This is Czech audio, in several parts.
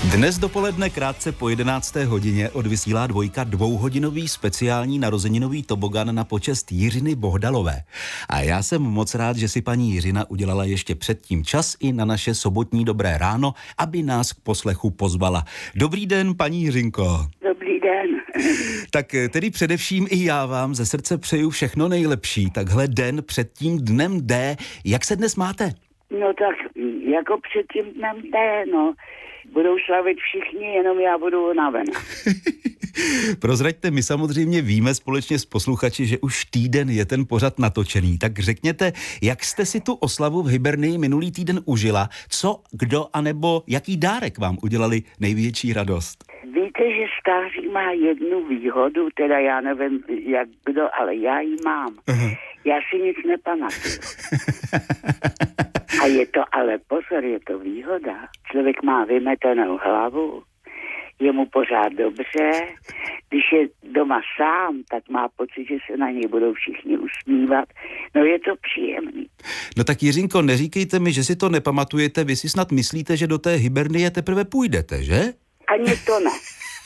Dnes dopoledne krátce po 11. hodině odvysílá Dvojka dvouhodinový speciální narozeninový tobogan na počest Jiřiny Bohdalové. A já jsem moc rád, že si paní Jiřina udělala ještě předtím čas i na naše sobotní dobré ráno, aby nás k poslechu pozvala. Dobrý den, paní Jiřinko. Dobrý den. Tak tedy především i já vám ze srdce přeju všechno nejlepší. Takhle den před tím dnem D. Jak se dnes máte? No tak jako před tím dnem D, no. Budou slavit všichni, jenom já budu unavená. Prozraďte, my samozřejmě víme společně s posluchači, že už týden je ten pořad natočený. Tak řekněte, jak jste si tu oslavu v Hybernii minulý týden užila? Co, kdo, anebo jaký dárek vám udělali největší radost? Víte, že stáří má jednu výhodu, teda já nevím, jak kdo, ale já ji mám. Já si nic nepamatuju. A je to, ale pozor, je to výhoda. Člověk má vymetenou hlavu, je mu pořád dobře. Když je doma sám, tak má pocit, že se na něj budou všichni usmívat. No je to příjemný. No tak Jiřinko, neříkejte mi, že si to nepamatujete. Vy si snad myslíte, že do té Hybernie teprve půjdete, že? Ani to ne.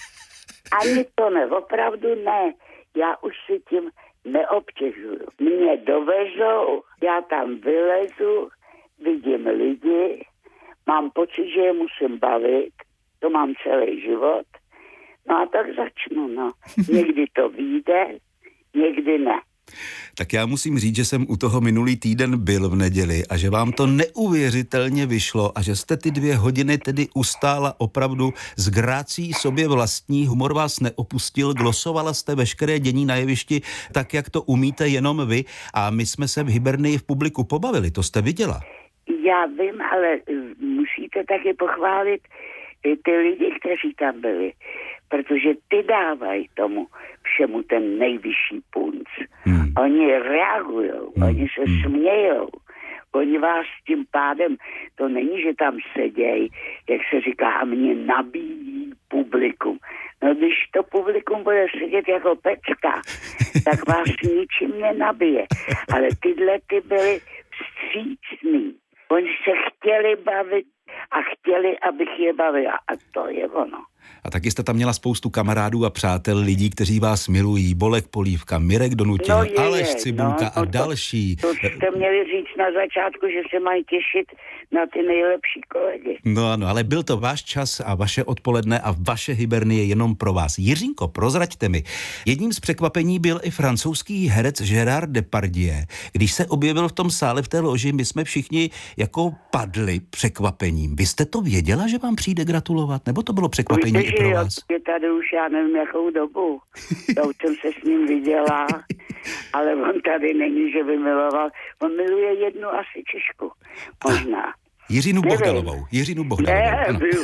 Ani to ne, opravdu ne. Já už si tím neobtěžuju. Mě dovezou, já tam vylezu, vidím lidi, mám pocit, že je musím bavit, to mám celý život. No a tak začnu, no. Někdy to vyjde, někdy ne. Tak já musím říct, že jsem u toho minulý týden byl v neděli a že vám to neuvěřitelně vyšlo a že jste ty 2 hodiny tedy ustála opravdu s grácí sobě vlastní, humor vás neopustil, glosovala jste veškeré dění na jevišti tak, jak to umíte jenom vy a my jsme se v Hybernii v publiku pobavili, to jste viděla. Já vím, ale musíte taky pochválit ty lidi, kteří tam byli, protože ty dávají tomu všemu ten nejvyšší punc. Oni reagujou, oni se smějou, oni vás tím pádem, to není, že tam sedějí, jak se říká, a mě nabíjí publikum. No když to publikum bude sedět jako pecka, tak vás ničím nenabije. Ale tyhle ty byly vstřícný. Oni se chtěli bavit a chtěli, abych je bavila. A to je ono. A taky jste tam měla spoustu kamarádů a přátel, lidí, kteří vás milují. Bolek Polívka, Mirek Donutil, Aleš Cibulka a další. To jste měli říct na začátku, že se mají těšit na ty nejlepší kolegy. No ano, ale byl to váš čas a vaše odpoledne a vaše Hybernie jenom pro vás. Jiřinko, prozraďte mi. Jedním z překvapení byl i francouzský herec Gérard Depardieu. Když se objevil v tom sále v té loži, my jsme všichni jako padli překvapením. Vy jste to věděla, že vám přijde gratulovat? Nebo to bylo překvapení i pro vás? Je tady už já nevím jakou dobu. Já už jsem se s ním viděla, ale on tady není, že by miloval. On miluje jednu asi Češku. Možná. Jiřinu Bohdalovou. Ne,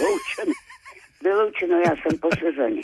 vyloučeno, já jsem po sezóně.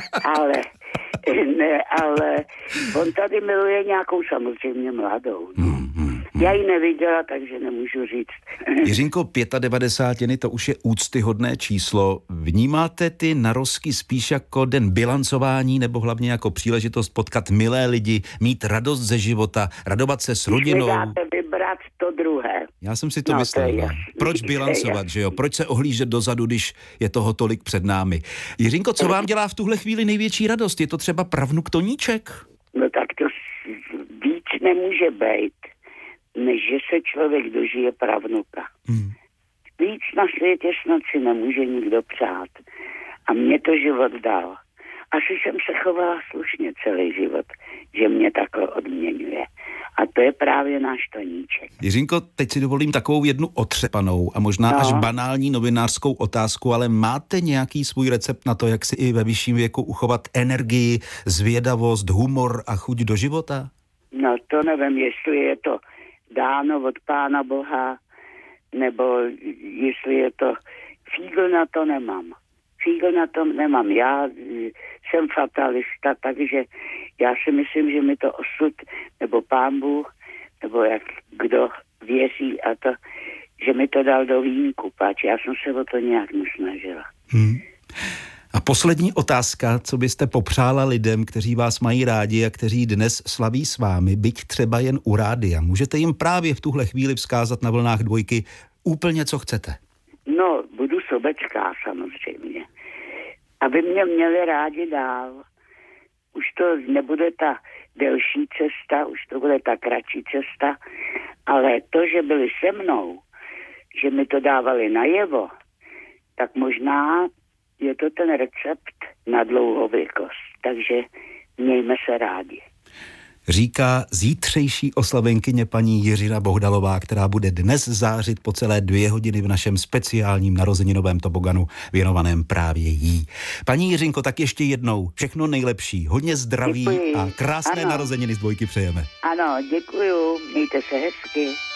Ale on tady miluje nějakou samozřejmě mladou. Já ji neviděla, takže nemůžu říct. Jiřinko, 95, to už je úctyhodné číslo. Vnímáte ty narozky spíš jako den bilancování nebo hlavně jako příležitost potkat milé lidi, mít radost ze života, radovat se s rodinou? Když mi dáte vybrat to druhé. Já jsem si to myslel. Proč bilancovat, že jo? Proč se ohlížet dozadu, když je toho tolik před námi? Jiřinko, co vám dělá v tuhle chvíli největší radost? Je to třeba pravnuk Toníček? No tak to víc nemůže být, než že se člověk dožije pravnuka. Víc na světě snad si nemůže nikdo přát. A mě to život dal. Asi jsem se chovala slušně celý život, že mě takhle odměňuje. A to je právě náš Toníček. Jiřinko, teď si dovolím takovou jednu otřepanou a možná až banální novinářskou otázku, ale máte nějaký svůj recept na to, jak si i ve vyšším věku uchovat energii, zvědavost, humor a chuť do života? No to nevím, jestli je to dáno od Pána Boha, nebo jestli je to... Fígl na to nemám. Já jsem fatalista, takže já si myslím, že mi to osud, nebo Pán Bůh, nebo jak kdo věří a to, že mi to dal do vínku, páč. Já jsem se o to nějak nesnažila. A poslední otázka, co byste popřála lidem, kteří vás mají rádi a kteří dnes slaví s vámi, byť třeba jen u rádia. Můžete jim právě v tuhle chvíli vzkázat na vlnách Dvojky úplně, co chcete. No, budu budu sobecká samozřejmě. Aby mě měli rádi dál. Už to nebude ta delší cesta, už to bude ta kratší cesta, ale to, že byli se mnou, že mi to dávali najevo, tak možná je to ten recept na dlouhověkost. Takže mějme se rádi. Říká zítřejší oslavenkyně paní Jiřina Bohdalová, která bude dnes zářit po celé 2 hodiny v našem speciálním narozeninovém toboganu věnovaném právě jí. Paní Jiřinko, tak ještě jednou všechno nejlepší, hodně zdraví. Děkuji. A krásné narozeniny z Dvojky přejeme. Ano, děkuju, mějte se hezky.